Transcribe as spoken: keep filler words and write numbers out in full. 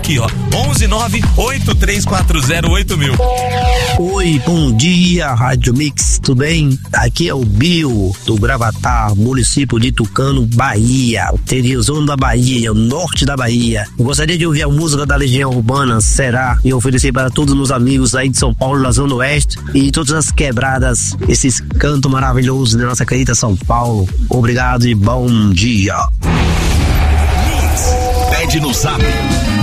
aqui, ó, onze nove oito três quatro zero oito mil. Oi, bom dia, Rádio Mix, tudo bem? Aqui é o Bill, do Gravatar, município de Tucano, Bahia, interiorzão da Bahia, o norte da Bahia. Eu gostaria de ouvir a música da Legião Urbana, Será, e oferecer para todos os meus amigos aí de São Paulo, da Zona Oeste, e todas as quebradas, esses cantos maravilhosos da nossa querida São Paulo. Obrigado e bom dia. Pede no Zap